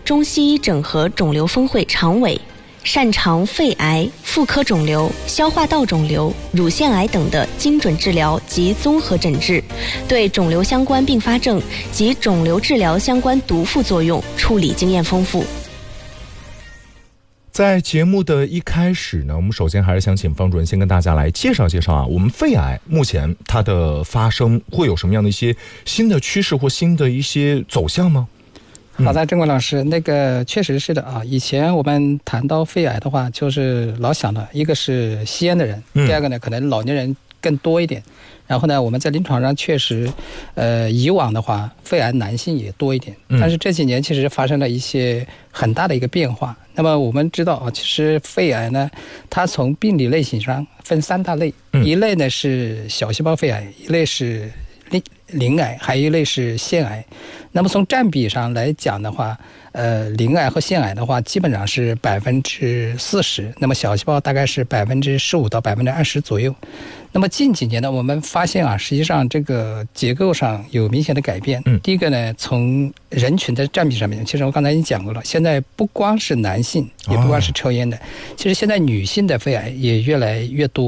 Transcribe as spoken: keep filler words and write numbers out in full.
中西医整合肿瘤分会常委，擅长肺癌、妇科肿瘤、消化道肿瘤、乳腺癌等的精准治疗及综合诊治，对肿瘤相关并发症及肿瘤治疗相关毒副作用处理经验丰富。 在节目的一开始呢，我们首先还是想请方主任先跟大家来介绍介绍啊，我们肺癌目前它的发生会有什么样的一些新的趋势或新的一些走向吗？ 好的，郑国老师，那个确实是的啊。以前我们谈到肺癌的话，就是老想的，一个是吸烟的人，第二个呢，可能老年人更多一点。然后呢，我们在临床上确实，呃，以往的话，肺癌男性也多一点，但是这几年其实发生了一些很大的一个变化。那么我们知道啊，其实肺癌呢，它从病理类型上分三大类，一类呢是小细胞肺癌，一类是鳞鳞癌，还有一类是腺癌。那么从占比上来讲的话，呃，鳞癌和腺癌的话，基本上是百分之四十，那么小细胞大概是百分之十五到百分之二十左右。那么近几年呢，我们发现啊，实际上这个结构上有明显的改变。嗯，第一个呢，从人群的占比上面，其实我刚才已经讲过了，现在不光是男性，也不光是抽烟的，哦、其实现在女性的肺癌也越来越多。